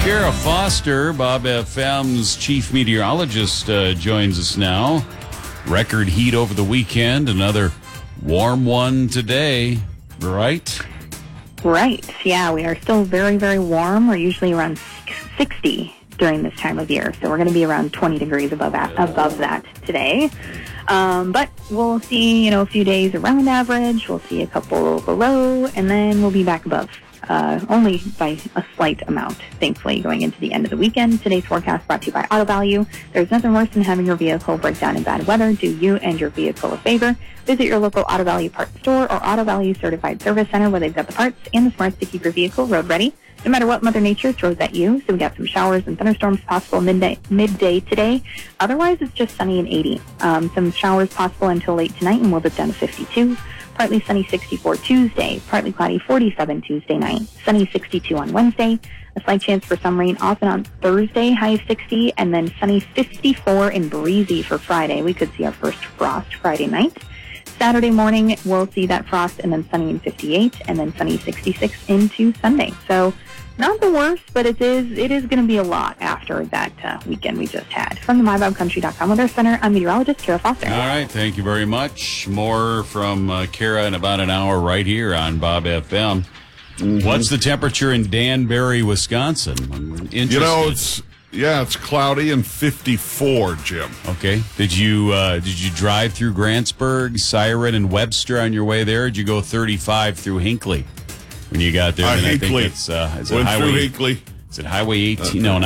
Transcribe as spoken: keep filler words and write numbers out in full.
Kara Foster, Bob F M's chief meteorologist, uh, joins us now. Record heat over the weekend, another warm one today, right? Right. Yeah, we are still very, very warm. We're usually around sixty during this time of year, so we're going to be around twenty degrees above that, above that today. Um, but we'll see, you know, a few days around average. We'll see a couple below, and then we'll be back above. Uh, only by a slight amount, thankfully, going into the end of the weekend. Today's forecast brought to you by Auto Value. There's nothing worse than having your vehicle break down in bad weather. Do you and your vehicle a favor. Visit your local Auto Value parts store or Auto Value certified service center where they've got the parts and the smarts to keep your vehicle road ready. No matter what Mother Nature throws at you, so we got some showers and thunderstorms possible midday, midday today. Otherwise, it's just sunny and eighty. Um, some showers possible until late tonight, and we'll dip down to fifty-two. Partly sunny sixty-four Tuesday, partly cloudy forty-seven Tuesday night, sunny sixty-two on Wednesday, a slight chance for some rain off and on Thursday, high of sixty, and then sunny fifty-four and breezy for Friday. We could see our first frost Friday night. Saturday morning, we'll see that frost and then sunny and fifty-eight, and then sunny sixty-six into Sunday. So not the worst, but it is it is going to be a lot after that uh, weekend we just had. From the my bob country dot com Weather Center, I'm meteorologist Kara Foster. All right, thank you very much. More from uh, Kara in about an hour right here on Bob F M. Mm-hmm. What's the temperature in Danbury, Wisconsin? You know, it's yeah, it's cloudy and fifty-four, Jim. Okay. Did you uh, did you drive through Grantsburg, Siren, and Webster on your way there? Or did you go thirty-five through Hinckley when you got there? Uh, and Hinckley. I think it's uh, is it Went highway, through Hinckley. Is it Highway eighteen? Uh, no.